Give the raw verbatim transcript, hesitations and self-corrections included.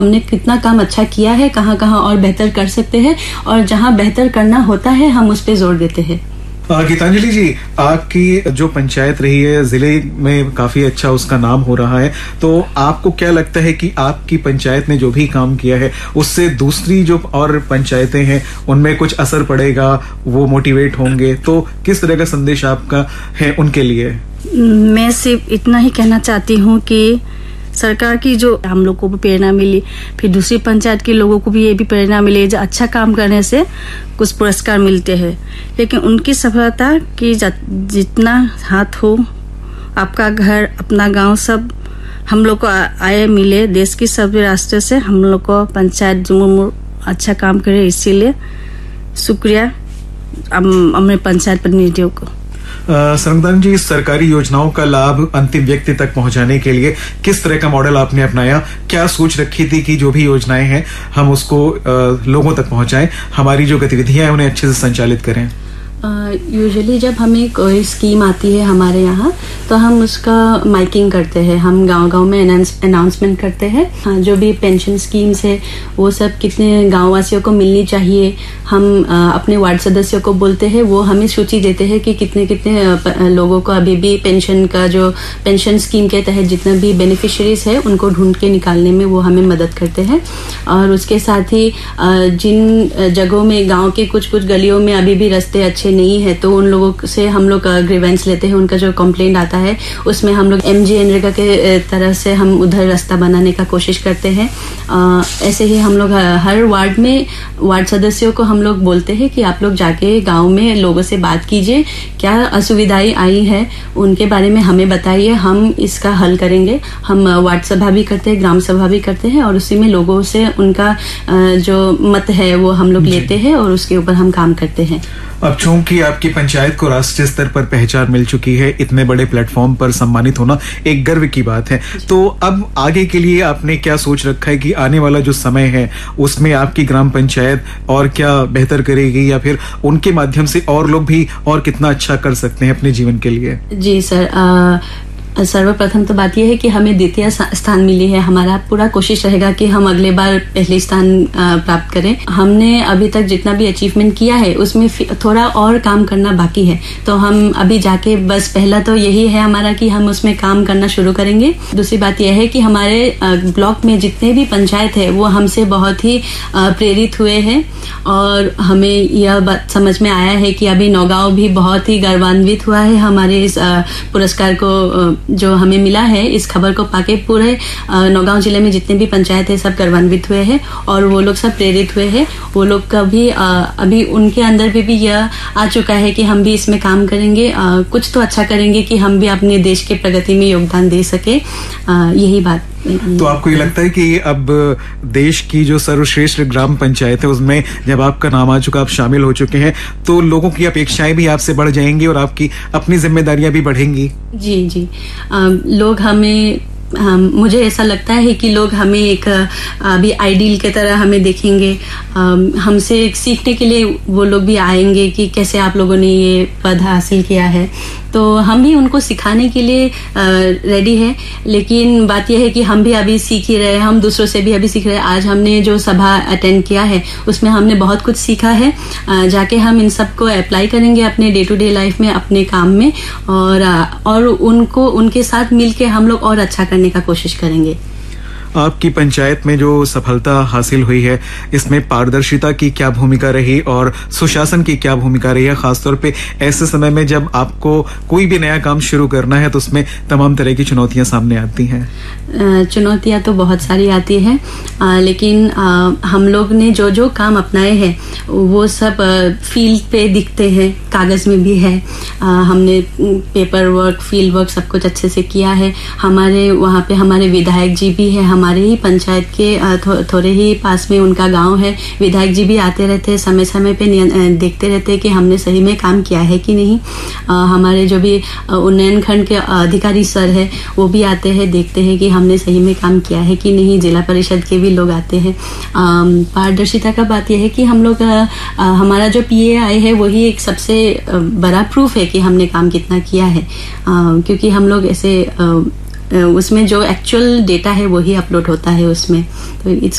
हमने कितना काम अच्छा किया है, कहाँ कहाँ और बेहतर कर सकते हैं, और जहाँ बेहतर करना होता है हम उस पर जोर देते हैं। गीतांजलि जी, आपकी जो पंचायत रही है जिले में काफी अच्छा उसका नाम हो रहा है, तो आपको क्या लगता है कि आपकी पंचायत ने जो भी काम किया है उससे दूसरी जो और पंचायतें हैं उनमें कुछ असर पड़ेगा, वो मोटिवेट होंगे, तो किस तरह का संदेश आपका है उनके लिए? मैं सिर्फ इतना ही कहना चाहती हूँ कि सरकार की जो हम लोग को भी प्रेरणा मिली, फिर दूसरी पंचायत के लोगों को भी ये भी प्रेरणा मिली, जो अच्छा काम करने से कुछ पुरस्कार मिलते हैं, लेकिन उनकी सफलता की जितना हाथ हो, आपका घर, अपना गांव, सब हम लोग को आए मिले, देश की सभी रास्ते से हम लोग को पंचायत जुमुर अच्छा काम करे, इसीलिए शुक्रिया अपने पंचायत प्रतिनिधियों को। सरंगदान जी, सरकारी योजनाओं का लाभ अंतिम व्यक्ति तक पहुंचाने के लिए किस तरह का मॉडल आपने अपनाया? क्या सोच रखी थी कि जो भी योजनाएं हैं हम उसको आ, लोगों तक पहुंचाएं, हमारी जो गतिविधियां हैं उन्हें अच्छे से संचालित करें? यूजुअली uh, जब हमें कोई स्कीम आती है हमारे यहाँ, तो हम उसका माइकिंग करते हैं, हम गांव-गांव में अनाउंसमेंट करते हैं। हाँ, जो भी पेंशन स्कीम्स है वो सब कितने गाँव वासियों को मिलनी चाहिए, हम uh, अपने वार्ड सदस्यों को बोलते हैं, वो हमें सूची देते हैं कि कितने कितने uh, लोगों को अभी भी पेंशन का जो पेंशन स्कीम के तहत जितना भी बेनिफिशरीज है उनको ढूंढ के निकालने में वो हमें मदद करते हैं। और उसके साथ ही uh, जिन जगहों में गाँव के कुछ कुछ गलियों में अभी भी रास्ते अच्छे नहीं है, तो उन लोगों से हम लोग ग्रीवेंस लेते हैं, उनका जो कंप्लेंट आता है उसमें हम लोग एमजी एनरेगा के तरह से हम उधर रास्ता बनाने का कोशिश करते हैं। आ, ऐसे ही हम लोग हर वार्ड में वार्ड सदस्यों को हम लोग बोलते हैं कि आप लोग जाके गांव में लोगों से बात कीजिए, क्या असुविधाएं आई है उनके बारे में हमें बताइए, हम इसका हल करेंगे। हम वार्ड सभा भी करते हैं, ग्राम सभा भी करते हैं, और उसी में लोगों से उनका जो मत है वो हम लोग लेते हैं और उसके ऊपर हम काम करते हैं। अब चूंकि आपकी पंचायत को राष्ट्रीय स्तर पर पहचान मिल चुकी है, इतने बड़े प्लेटफॉर्म पर सम्मानित होना एक गर्व की बात है, तो अब आगे के लिए आपने क्या सोच रखा है कि आने वाला जो समय है उसमें आपकी ग्राम पंचायत और क्या बेहतर करेगी, या फिर उनके माध्यम से और लोग भी और कितना अच्छा कर सकते हैं अपने जीवन के लिए? जी सर, आ... सर्वप्रथम तो बात यह है कि हमें द्वितीय स्थान मिली है। हमारा पूरा कोशिश रहेगा कि हम अगले बार पहले स्थान प्राप्त करें। हमने अभी तक जितना भी अचीवमेंट किया है उसमें थोड़ा और काम करना बाकी है, तो हम अभी जाके बस पहला तो यही है हमारा कि हम उसमें काम करना शुरू करेंगे। दूसरी बात यह है कि हमारे ब्लॉक में जितने भी पंचायत है वो हमसे बहुत ही प्रेरित हुए हैं, और हमें यह बात समझ में आया है कि अभी नौगांव भी बहुत ही गर्वान्वित हुआ है हमारे इस पुरस्कार को जो हमें मिला है। इस खबर को पाके पूरे नौगांव जिले में जितने भी पंचायत है सब गर्वान्वित हुए हैं, और वो लोग सब प्रेरित हुए हैं। वो लोग का भी अभी उनके अंदर भी, भी यह आ चुका है कि हम भी इसमें काम करेंगे, कुछ तो अच्छा करेंगे कि हम भी अपने देश के प्रगति में योगदान दे सके। यही बात। तो आपको ये लगता है कि अब देश की जो सर्वश्रेष्ठ ग्राम पंचायत है उसमें जब आपका नाम आ चुका, आप शामिल हो चुके हैं, तो लोगों की अपेक्षाएं भी आपसे बढ़ जाएंगी और आपकी अपनी जिम्मेदारियां भी बढ़ेंगी? जी जी, आ, लोग हमें हम मुझे ऐसा लगता है कि लोग हमें एक अभी आइडियल के तरह हमें देखेंगे, हमसे सीखने के लिए वो लोग भी आएंगे कि कैसे आप लोगों ने ये पद हासिल किया है, तो हम भी उनको सिखाने के लिए रेडी है। लेकिन बात यह है कि हम भी अभी सीख ही रहे हैं, हम दूसरों से भी अभी सीख रहे हैं। आज हमने जो सभा अटेंड किया है उसमें हमने बहुत कुछ सीखा है, जाके हम इन सब को अप्लाई करेंगे अपने डे टू डे लाइफ में, अपने काम में, और और उनको उनके साथ मिलके हम लोग और अच्छा करने का कोशिश करेंगे। आपकी पंचायत में जो सफलता हासिल हुई है इसमें पारदर्शिता की क्या भूमिका रही और सुशासन की क्या भूमिका रही है, खासतौर पे ऐसे समय में जब आपको कोई भी नया काम शुरू करना है तो उसमें तमाम तरह की चुनौतियां सामने आती हैं? चुनौतियां तो बहुत सारी आती हैं, लेकिन आ, हम लोग ने जो जो काम अपनाए हैं वो सब फील्ड पे दिखते हैं, कागज में भी है। आ, हमने पेपर वर्क, फील्ड वर्क सब कुछ अच्छे से किया है। हमारे वहाँ पे हमारे विधायक जी भी है, हमारे ही पंचायत के थो, थोड़े ही पास में उनका गांव है। विधायक जी भी आते रहते हैं, समय समय पे देखते रहते हैं कि हमने सही में काम किया है कि नहीं। आ, हमारे जो भी उन्नयन खंड के अधिकारी सर है वो भी आते हैं, देखते हैं कि हमने सही में काम किया है कि नहीं। जिला परिषद के भी लोग आते हैं। पारदर्शिता का बात यह है कि हम लोग आ, आ, हमारा जो पीएआई है वही एक सबसे बड़ा प्रूफ है कि हमने काम कितना किया है, आ, क्योंकि हम लोग ऐसे आ, उसमें जो एक्चुअल डेटा है वही अपलोड होता है उसमें, तो इट्स